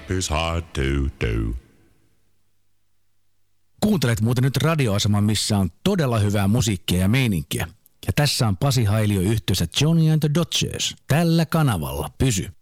is hard to do. Kuuntelet muuten nyt radioaseman, missä on todella hyvää musiikkia ja meininkiä. Ja tässä on Pasi Hailio yhtyeessä Johnny and the Dodgers. Tällä kanavalla pysy.